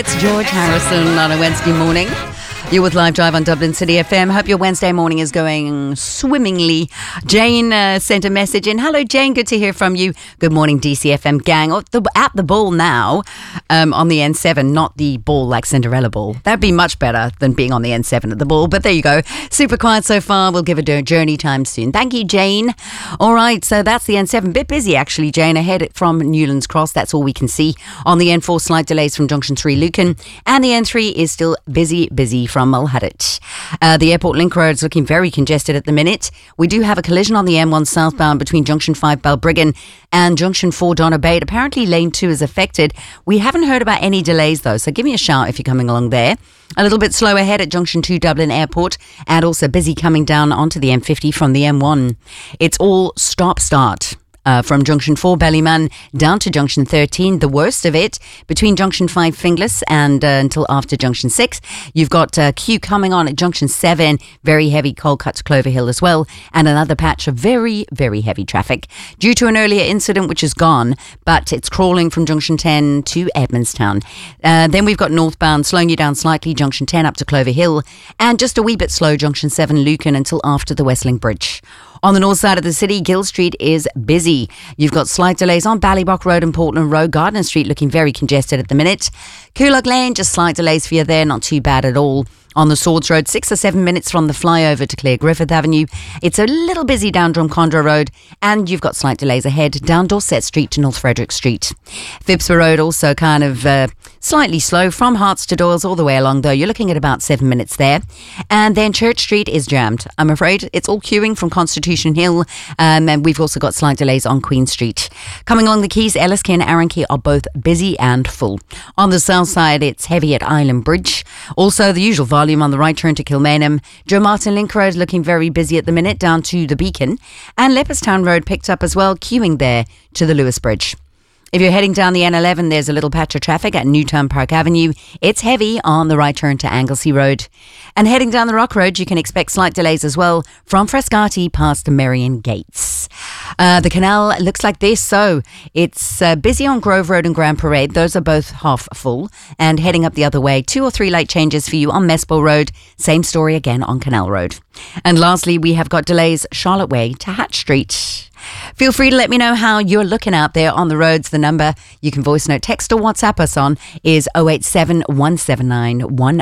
it's George Harrison on a Wednesday morning. You're with Live Drive on Dublin City FM. Hope your Wednesday morning is going swimmingly. Jane sent a message in. Hello, Jane. Good to hear from you. Good morning, DCFM gang. At the ball now on the N7, not the ball like Cinderella ball. That'd be much better than being on the N7 at the ball. But there you go. Super quiet so far. We'll give it a journey time soon. Thank you, Jane. All right, so that's the N7. Bit busy, actually, Jane. Ahead from Newlands Cross. That's all we can see. On the N4, slight delays from Junction 3, Lucan. And the N3 is still busy from Mulhadit. The Airport Link Road is looking very congested at the minute. We do have a collision on the M1 southbound between Junction 5 Balbriggan and Junction 4 Donabate. Apparently lane 2 is affected. We haven't heard about any delays though, so give me a shout if you're coming along there. A little bit slow ahead at Junction 2 Dublin Airport, and also busy coming down onto the M50 from the M1. It's all stop-start. From Junction 4 Ballyman down to Junction 13, the worst of it between Junction 5 Finglas and until after Junction 6. You've got queue coming on at Junction 7, very heavy cold cut to Clover Hill as well, and another patch of very, very heavy traffic due to an earlier incident which is gone, but it's crawling from Junction 10 to Edmondstown. Then we've got northbound slowing you down slightly, Junction 10 up to Clover Hill, and just a wee bit slow, Junction 7 Lucan until after the Westlink Bridge. On the north side of the city, Gill Street is busy. You've got slight delays on Ballybock Road and Portland Road. Gardner Street looking very congested at the minute. Coolock Lane, just slight delays for you there, not too bad at all. On the Swords Road, 6 or 7 minutes from the flyover to Clare Griffith Avenue. It's a little busy down Drumcondra Road, and you've got slight delays ahead down Dorset Street to North Frederick Street. Phibsborough Road also kind of slightly slow from Hearts to Doyles all the way along, though. You're looking at about 7 minutes there. And then Church Street is jammed. I'm afraid it's all queuing from Constitution Hill, and we've also got slight delays on Queen Street. Coming along the Quays, Elliskey and Arrankey are both busy and full. On the south side, it's heavy at Island Bridge. Also, the usual volume on the right turn to Kilmainham. Joe Martin Link Road looking very busy at the minute down to the Beacon. And Leopardstown Road picked up as well, queuing there to the Lewis Bridge. If you're heading down the N11, there's a little patch of traffic at Newtown Park Avenue. It's heavy on the right turn to Anglesey Road. And heading down the Rock Road, you can expect slight delays as well from Frescati past Marion Gates. The canal looks like this. So it's busy on Grove Road and Grand Parade. Those are both half full. And heading up the other way, 2 or 3 late changes for you on Mespel Road. Same story again on Canal Road. And lastly, we have got delays Charlotte Way to Hatch Street. Feel free to let me know how you're looking out there on the roads. The number you can voice note, text or WhatsApp us on is 087 179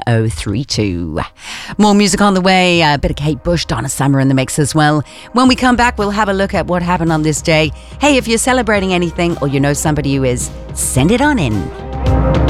1032. More music on the way, a bit of Kate Bush, Donna Summer in the mix as well. When we come back, we'll have a look at what happened on this day. Hey, if you're celebrating anything or you know somebody who is, send it on in.